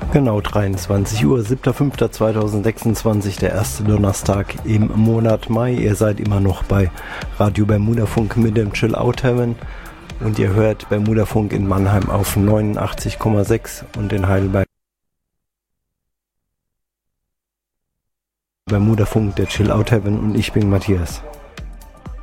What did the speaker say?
Genau 23 Uhr, 7.5.2026, der erste Donnerstag im Monat Mai. Ihr seid immer noch bei Radio Bermudafunk mit dem Chill Out Heaven und ihr hört Bermudafunk in Mannheim auf 89,6 und in Heidelberg Bermudafunk, der Chill Out Heaven, und ich bin Matthias.